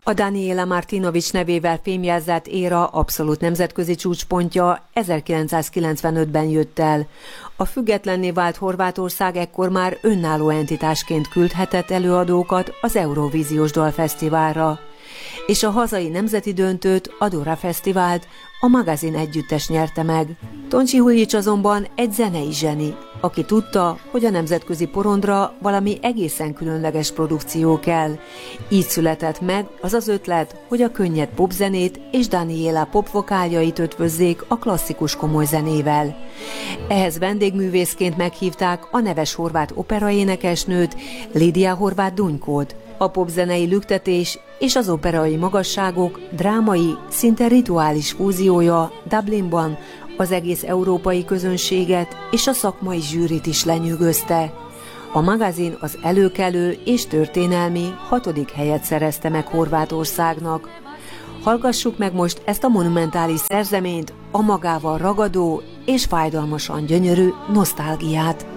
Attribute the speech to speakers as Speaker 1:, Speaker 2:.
Speaker 1: A Daniela Martinović nevével fémjelzett éra abszolút nemzetközi csúcspontja 1995-ben jött el. A függetlenné vált Horvátország ekkor már önálló entitásként küldhetett előadókat az Eurovíziós Dalfesztiválra. És a hazai nemzeti döntőt, a Dora Fesztivált a Magazin együttes nyerte meg. Tonči Huljić azonban egy zenei zseni, aki tudta, hogy a nemzetközi porondra valami egészen különleges produkció kell. Így született meg az az ötlet, hogy a könnyed popzenét és Daniela popvokáljait ötvözzék a klasszikus komoly zenével. Ehhez vendégművészként meghívták a neves horvát operaénekesnőt, Lidia Horváth Dunykót. A popzenei lüktetés és az operai magasságok drámai, szinte rituális fúziója Dublinban az egész európai közönséget és a szakmai zsűrit is lenyűgözte. A magazin az előkelő és történelmi 6. helyet szerezte meg Horvátországnak. Hallgassuk meg most ezt a monumentális szerzeményt, a magával ragadó és fájdalmasan gyönyörű nosztálgiát.